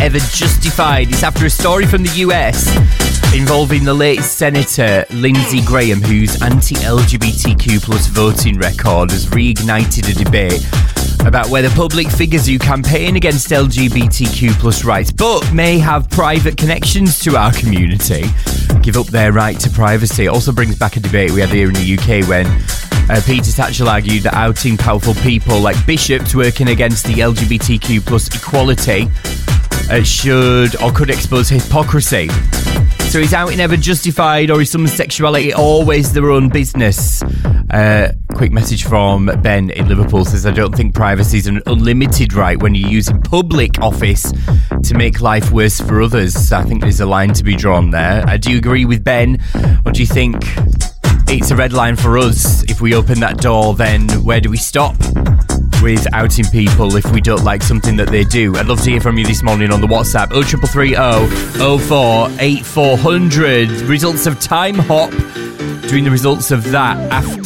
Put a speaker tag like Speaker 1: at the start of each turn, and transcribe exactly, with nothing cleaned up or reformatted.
Speaker 1: ever justified? It's after a story from the U S involving the late Senator Lindsey Graham, whose anti-L G B T Q plus voting record has reignited a debate about whether public figures who campaign against L G B T Q plus rights but may have private connections to our community give up their right to privacy. It also brings back a debate we had here in the U K when uh, Peter Tatchell argued that outing powerful people like bishops working against the L G B T Q plus equality uh, should or could expose hypocrisy. So is outing ever justified, or is someone's sexuality always their own business? Uh, quick message from Ben in Liverpool says, I don't think privacy is an unlimited right when you're using public office to make life worse for others. I think there's a line to be drawn there. Uh, do you agree with Ben, or do you think it's a red line for us? If we open that door, then where do we stop with outing people if we don't like something that they do? I'd love to hear from you this morning on the WhatsApp oh three three three oh oh four eight four hundred. Results of Time Hop, doing the results of that after